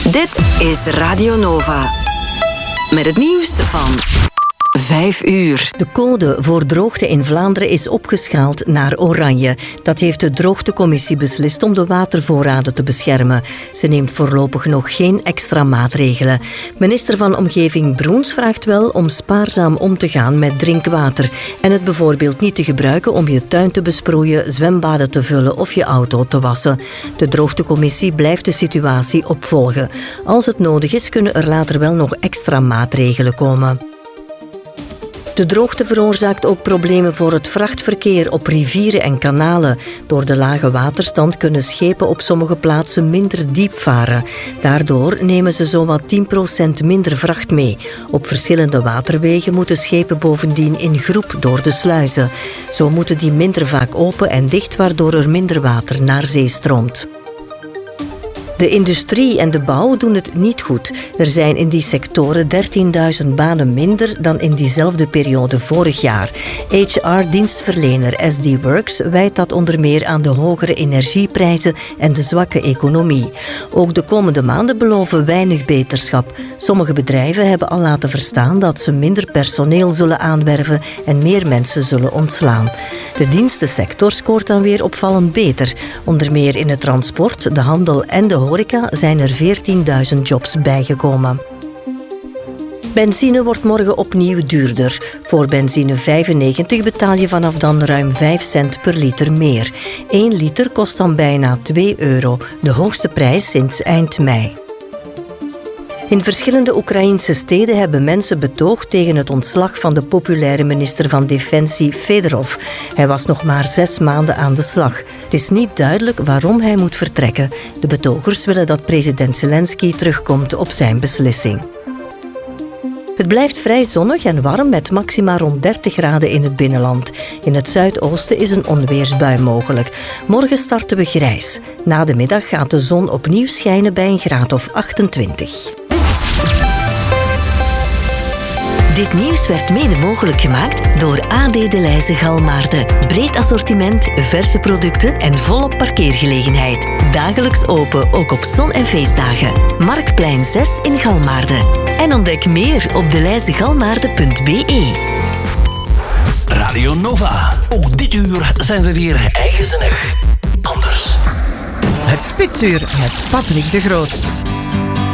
Dit is Radio Nova. Met het nieuws van 5 uur. De code voor droogte in Vlaanderen is opgeschaald naar oranje. Dat heeft de droogtecommissie beslist om de watervoorraden te beschermen. Ze neemt voorlopig nog geen extra maatregelen. Minister van Omgeving Broens vraagt wel om spaarzaam om te gaan met drinkwater en het bijvoorbeeld niet te gebruiken om je tuin te besproeien, zwembaden te vullen of je auto te wassen. De droogtecommissie blijft de situatie opvolgen. Als het nodig is, kunnen er later wel nog extra maatregelen komen. De droogte veroorzaakt ook problemen voor het vrachtverkeer op rivieren en kanalen. Door de lage waterstand kunnen schepen op sommige plaatsen minder diep varen. Daardoor nemen ze zowat 10% minder vracht mee. Op verschillende waterwegen moeten schepen bovendien in groep door de sluizen. Zo moeten die minder vaak open en dicht, waardoor er minder water naar zee stroomt. De industrie en de bouw doen het niet goed. Er zijn in die sectoren 13.000 banen minder dan in diezelfde periode vorig jaar. HR-dienstverlener SD Works wijt dat onder meer aan de hogere energieprijzen en de zwakke economie. Ook de komende maanden beloven weinig beterschap. Sommige bedrijven hebben al laten verstaan dat ze minder personeel zullen aanwerven en meer mensen zullen ontslaan. De dienstensector scoort dan weer opvallend beter. Onder meer in het transport, de handel en de horeca zijn er 14.000 jobs bijgekomen. Benzine wordt morgen opnieuw duurder. Voor benzine 95 betaal je vanaf dan ruim 5 cent per liter meer. 1 liter kost dan bijna €2, de hoogste prijs sinds eind mei. In verschillende Oekraïnse steden hebben mensen betoogd tegen het ontslag van de populaire minister van Defensie Fedorov. Hij was nog maar 6 maanden aan de slag. Het is niet duidelijk waarom hij moet vertrekken. De betogers willen dat president Zelensky terugkomt op zijn beslissing. Het blijft vrij zonnig en warm met maxima rond 30 graden in het binnenland. In het zuidoosten is een onweersbui mogelijk. Morgen starten we grijs. Na de middag gaat de zon opnieuw schijnen bij een graad of 28. Dit nieuws werd mede mogelijk gemaakt door AD De Leyse Galmaarden. Breed assortiment, verse producten en volop parkeergelegenheid. Dagelijks open, ook op zon- en feestdagen. Marktplein 6 in Galmaarden. En ontdek meer op deleyzegalmaarden.be. Radio Nova. Ook dit uur zijn we weer eigenzinnig. Anders. Het Spitsuur met Patrick de Groot.